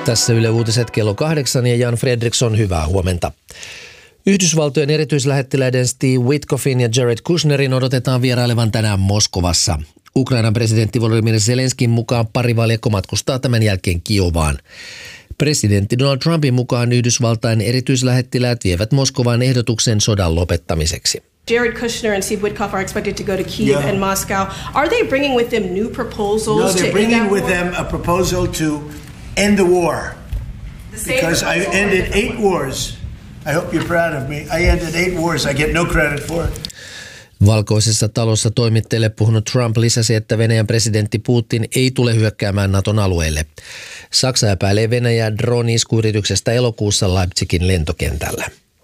Tässä Yle Uutiset kello 8 ja Jan Fredriksson, hyvää huomenta. Yhdysvaltojen erityislähettiläiden Steve Witkoffin ja Jared Kushnerin odotetaan vierailevan tänään Moskovassa. Ukrainan presidentti Volodymyr Zelenskin mukaan parivaljakko matkustaa tämän jälkeen Kiovaan. Presidentti Donald Trumpin mukaan Yhdysvaltain erityislähettiläät vievät Moskovaan ehdotuksen sodan lopettamiseksi. Jared Kushner and Steve Witkoff are expected to go to Kyiv and Moscow. Are they bringing with them new proposals? No, they're bringing with them a proposal to end the war. Because I ended 8 wars. I hope you're proud of me. I ended 8 wars. I get no credit for it. Valkoisessa talossa toimittajille puhunut Trump lisäsi, että Venäjän presidentti Putin ei tule hyökkäämään Naton alueelle. Saksa epäilee Venäjää drone-iskuyrityksestä elokuussa Leipzigin lentokentällä.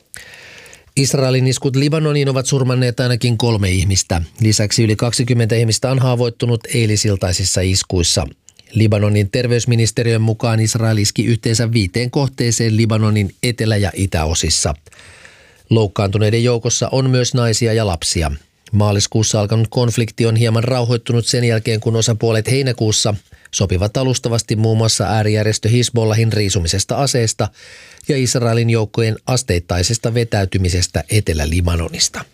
Israelin iskut Libanoniin ovat surmanneet ainakin 3 ihmistä. Lisäksi yli 20 ihmistä on haavoittunut eilisiltaisissa iskuissa. Libanonin terveysministeriön mukaan Israel iski yhteensä 5 kohteeseen Libanonin etelä- ja itäosissa. Loukkaantuneiden joukossa on myös naisia ja lapsia. Maaliskuussa alkanut konflikti on hieman rauhoittunut sen jälkeen, kun osapuolet heinäkuussa sopivat alustavasti muun muassa äärijärjestö Hizbollahin riisumisesta aseesta ja Israelin joukkojen asteittaisesta vetäytymisestä Etelä-Libanonista.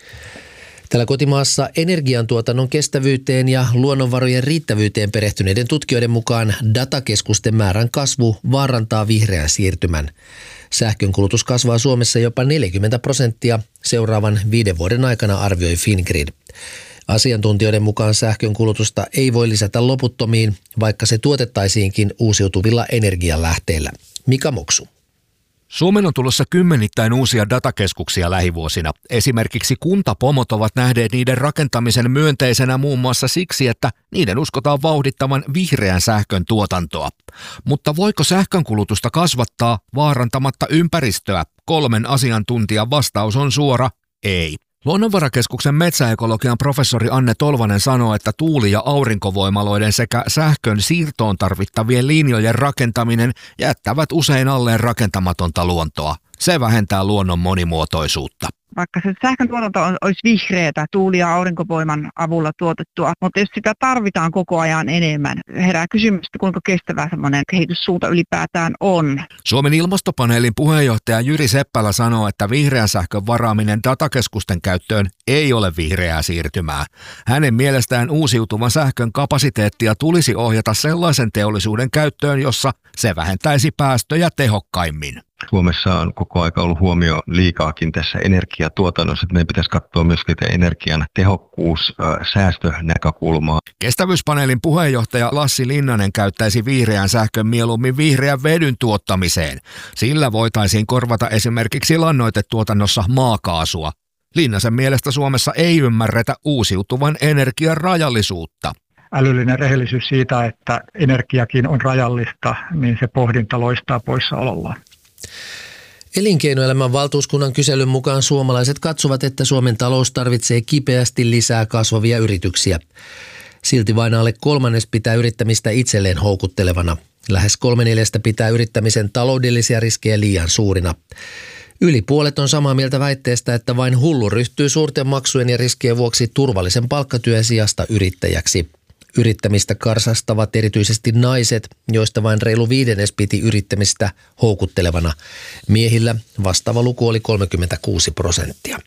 Täällä kotimaassa energiantuotannon kestävyyteen ja luonnonvarojen riittävyyteen perehtyneiden tutkijoiden mukaan datakeskusten määrän kasvu vaarantaa vihreän siirtymän. Sähkönkulutus kasvaa Suomessa jopa 40% seuraavan 5 vuoden aikana, arvioi Fingrid. Asiantuntijoiden mukaan sähkönkulutusta ei voi lisätä loputtomiin, vaikka se tuotettaisiinkin uusiutuvilla energialähteillä. Mika Moksu. Suomen on tulossa kymmenittäin uusia datakeskuksia lähivuosina. Esimerkiksi kuntapomot ovat nähneet niiden rakentamisen myönteisenä muun muassa siksi, että niiden uskotaan vauhdittavan vihreän sähkön tuotantoa. Mutta voiko sähkönkulutusta kasvattaa vaarantamatta ympäristöä? 3 asiantuntijan vastaus on suora ei. Luonnonvarakeskuksen metsäekologian professori Anne Tolvanen sanoo, että tuuli- ja aurinkovoimaloiden sekä sähkön siirtoon tarvittavien linjojen rakentaminen jättävät usein alleen rakentamatonta luontoa. Se vähentää luonnon monimuotoisuutta. Vaikka se sähkön tuotanto olisi vihreätä tuuli- ja aurinkovoiman avulla tuotettua, mutta jos sitä tarvitaan koko ajan enemmän, herää kysymys, kuinka kestävä semmoinen kehityssuunta ylipäätään on. Suomen ilmastopaneelin puheenjohtaja Jyri Seppälä sanoo, että vihreän sähkön varaaminen datakeskusten käyttöön ei ole vihreää siirtymää. Hänen mielestään uusiutuvan sähkön kapasiteettia tulisi ohjata sellaisen teollisuuden käyttöön, jossa se vähentäisi päästöjä tehokkaimmin. Suomessa on koko aika ollut huomio liikaakin tässä energiatuotannossa, että meidän pitäisi katsoa myös energian tehokkuus, säästönäkökulmaa. Kestävyyspaneelin puheenjohtaja Lassi Linnanen käyttäisi vihreän sähkön mieluummin vihreän vedyn tuottamiseen. Sillä voitaisiin korvata esimerkiksi lannoitetuotannossa maakaasua. Linnasen mielestä Suomessa ei ymmärretä uusiutuvan energian rajallisuutta. Älyllinen rehellisyys siitä, että energiakin on rajallista, niin se pohdinta loistaa poissaolollaan. Elinkeinoelämän valtuuskunnan kyselyn mukaan suomalaiset katsovat, että Suomen talous tarvitsee kipeästi lisää kasvavia yrityksiä. Silti vain alle 1/3 pitää yrittämistä itselleen houkuttelevana. Lähes 3/4 pitää yrittämisen taloudellisia riskejä liian suurina. Yli puolet on samaa mieltä väitteestä, että vain hullu ryhtyy suurten maksujen ja riskien vuoksi turvallisen palkkatyön sijasta yrittäjäksi. Yrittämistä karsastavat erityisesti naiset, joista vain reilu 1/5 piti yrittämistä houkuttelevana. Miehillä vastaava luku oli 36%.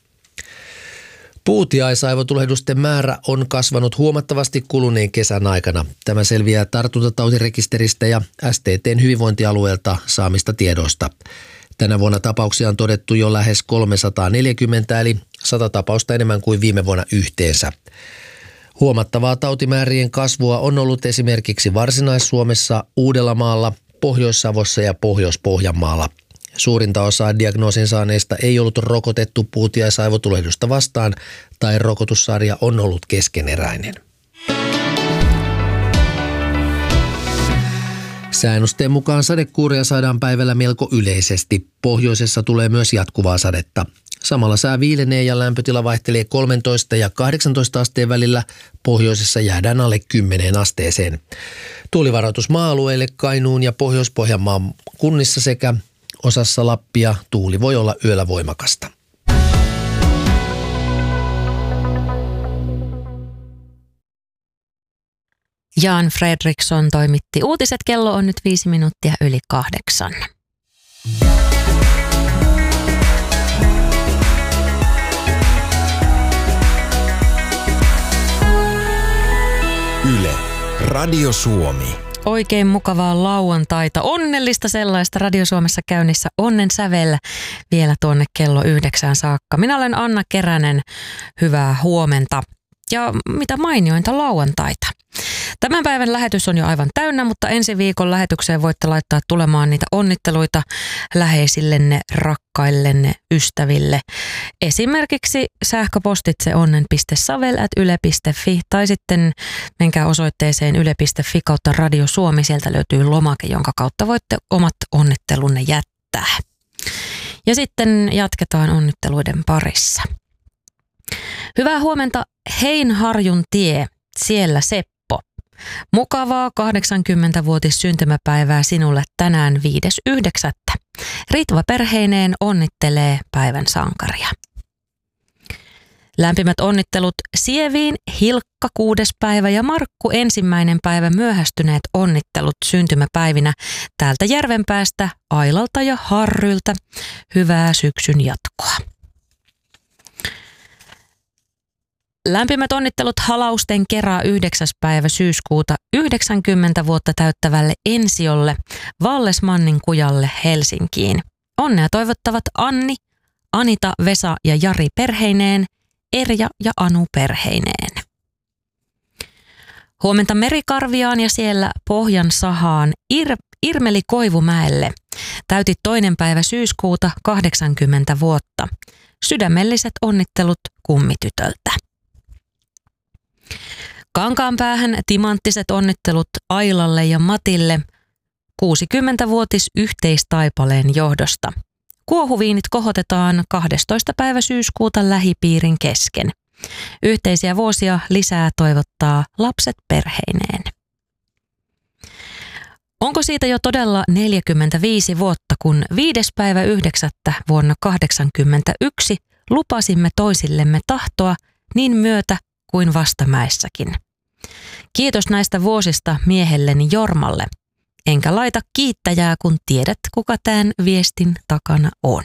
Puutiaisaivotulehdusten määrä on kasvanut huomattavasti kuluneen kesän aikana. Tämä selviää tartuntatautirekisteristä ja STT:n hyvinvointialueelta saamista tiedoista. Tänä vuonna tapauksia on todettu jo lähes 340, eli 100 tapausta enemmän kuin viime vuonna yhteensä. Huomattavaa tautimäärien kasvua on ollut esimerkiksi Varsinais-Suomessa, Uudellamaalla, Pohjois-Savossa ja Pohjois-Pohjanmaalla. Suurinta osaa diagnoosin saaneista ei ollut rokotettu puutiaisaivotulehdusta vastaan tai rokotussarja on ollut keskeneräinen. Säännösten mukaan sadekuuria saadaan päivällä melko yleisesti. Pohjoisessa tulee myös jatkuvaa sadetta. Samalla sää viilenee ja lämpötila vaihtelee 13 ja 18 asteen välillä. Pohjoisessa jäädään alle 10 asteeseen. Tuulivaroitus maa-alueille Kainuun ja Pohjois-Pohjanmaan kunnissa sekä osassa Lappia tuuli voi olla yöllä voimakasta. Jan Fredriksson toimitti uutiset. Kello on nyt 5 minuuttia yli 8. Yle, Radio Suomi. Oikein mukavaa lauantaita, onnellista sellaista Radio Suomessa käynnissä onnen sävellä vielä tuonne kello 9 saakka. Minä olen Anna Keränen, hyvää huomenta ja mitä mainiointa lauantaita. Tämän päivän lähetys on jo aivan täynnä, mutta ensi viikon lähetykseen voitte laittaa tulemaan niitä onnitteluita läheisillenne, rakkaillenne, ystäville. Esimerkiksi sähköpostitse onnen.savel@yle.fi tai sitten menkää osoitteeseen yle.fi kautta Radio Suomi. Sieltä löytyy lomake, jonka kautta voitte omat onnittelunne jättää. Ja sitten jatketaan onnitteluiden parissa. Hyvää huomenta Heinharjun tie, siellä Seppo. Mukavaa 80-vuotis syntymäpäivää sinulle tänään 5.9. Ritva perheineen onnittelee päivän sankaria. Lämpimät onnittelut Sieviin, Hilkka 6. päivä ja Markku 1. päivä myöhästyneet onnittelut syntymäpäivinä täältä Järvenpäästä, Ailalta ja Harryltä. Hyvää syksyn jatkoa. Lämpimät onnittelut Halausten Kera 9. päivä syyskuuta 90 vuotta täyttävälle Ensiolle Vallesmannin kujalle Helsinkiin. Onnea toivottavat Anni, Anita, Vesa ja Jari perheineen, Erja ja Anu perheineen. Huomenta Merikarviaan ja siellä Pohjan sahaan Irmeli Koivumäelle. Täytit 2. päivä syyskuuta 80 vuotta. Sydämelliset onnittelut kummitytöltä. Kankaanpäähän timanttiset onnittelut Ailalle ja Matille 60-vuotis yhteistaipaleen johdosta. Kuohuviinit kohotetaan 12. päivä syyskuuta lähipiirin kesken. Yhteisiä vuosia lisää toivottaa lapset perheineen. Onko siitä jo todella 45 vuotta, kun 5. päivä 9. vuonna 1981 lupasimme toisillemme tahtoa niin myötä kuin vastamäessäkin. Kiitos näistä vuosista miehelleni Jormalle. Enkä laita kiittäjää, kun tiedät, kuka tämän viestin takana on.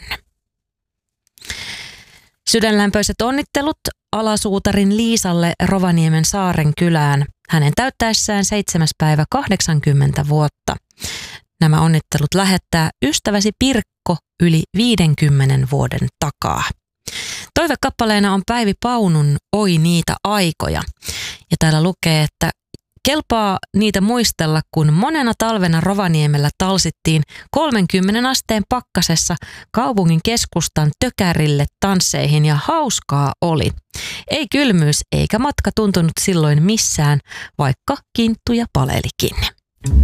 Sydänlämpöiset onnittelut Alasuutarin Liisalle Rovaniemen Saaren kylään hänen täyttäessään 7. päivä 80 vuotta. Nämä onnittelut lähettää ystäväsi Pirkko yli 50 vuoden takaa. Toivekappaleena on Päivi Paunun Oi niitä aikoja. Ja täällä lukee, että kelpaa niitä muistella, kun monena talvena Rovaniemellä talsittiin 30 asteen pakkasessa kaupungin keskustan tökärille tansseihin ja hauskaa oli. Ei kylmyys eikä matka tuntunut silloin missään, vaikka kinttuja palelikin.